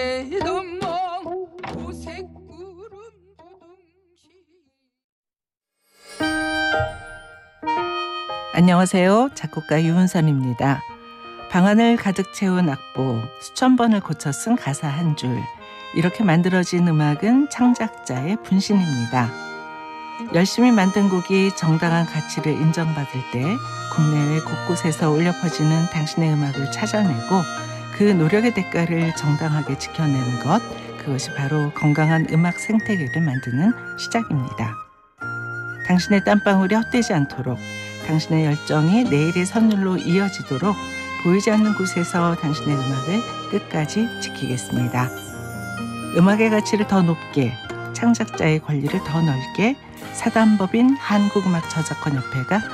안녕하세요. 작곡가 유은선입니다. 방안을 가득 채운 악보, 수천 번을 고쳐 쓴 가사 한 줄, 이렇게 만들어진 음악은 창작자의 분신입니다. 열심히 만든 곡이 정당한 가치를 인정받을 때 국내외 곳곳에서 울려 퍼지는 당신의 음악을 찾아내고 그 노력의 대가를 정당하게 지켜내는 것, 그것이 바로 건강한 음악 생태계를 만드는 시작입니다. 당신의 땀방울이 헛되지 않도록, 당신의 열정이 내일의 선율로 이어지도록 보이지 않는 곳에서 당신의 음악을 끝까지 지키겠습니다. 음악의 가치를 더 높게, 창작자의 권리를 더 넓게 사단법인 한국음악저작권협회가